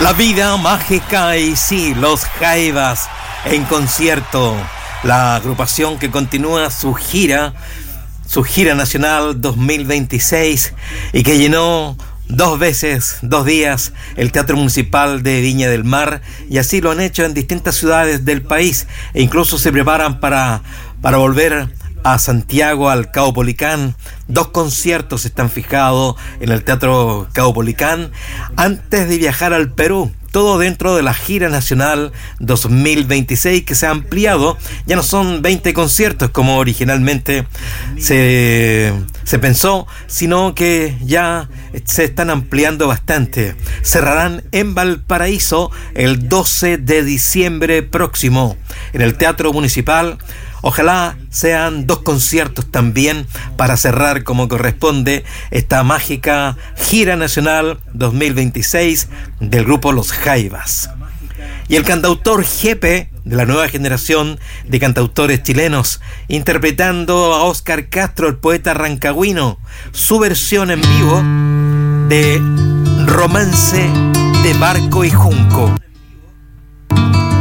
La vida mágica y sí, los Jaivas en concierto. La agrupación que continúa su gira nacional 2026 y que llenó 2 veces, 2 días, el Teatro Municipal de Viña del Mar, y así lo han hecho en distintas ciudades del país, e incluso se preparan para volver a Santiago, al Caupolicán. 2 conciertos están fijados en el Teatro Caupolicán antes de viajar al Perú. Todo dentro de la gira nacional 2026, que se ha ampliado. Ya no son 20 conciertos como originalmente se pensó, sino que ya se están ampliando bastante. Cerrarán en Valparaíso el 12 de diciembre próximo en el Teatro Municipal. Ojalá sean 2 conciertos también para cerrar como corresponde esta mágica gira nacional 2026 del grupo Los Jaivas. Y el cantautor Jepe, de la nueva generación de cantautores chilenos, interpretando a Óscar Castro, el poeta rancagüino, su versión en vivo de Romance de Barco y Junco.